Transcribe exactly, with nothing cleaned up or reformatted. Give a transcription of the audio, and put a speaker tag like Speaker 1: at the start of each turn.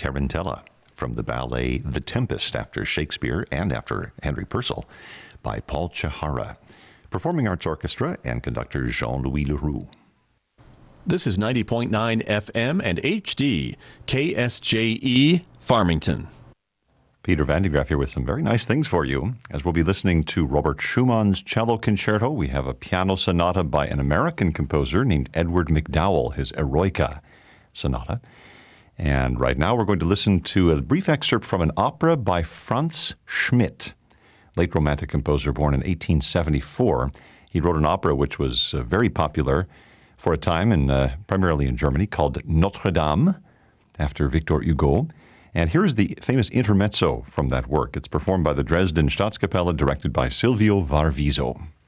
Speaker 1: Tarantella from the ballet The Tempest after Shakespeare and after Henry Purcell by Paul Chihara. Performing Arts Orchestra and conductor Jean-Louis Leroux.
Speaker 2: This is ninety point nine F M and H D, K S J E, Farmington.
Speaker 1: Peter Van de Graaff here with some very nice things for you. As we'll be listening to Robert Schumann's Cello Concerto, we have a piano sonata by an American composer named Edward McDowell, his Eroica Sonata. And right now we're going to listen to a brief excerpt from an opera by Franz Schmidt, late Romantic composer born in eighteen seventy-four. He wrote an opera which was uh, very popular for a time, in, uh, primarily in Germany, called Notre Dame, after Victor Hugo. And here's the famous intermezzo from that work. It's performed by the Dresden Staatskapelle, directed by Silvio Varviso.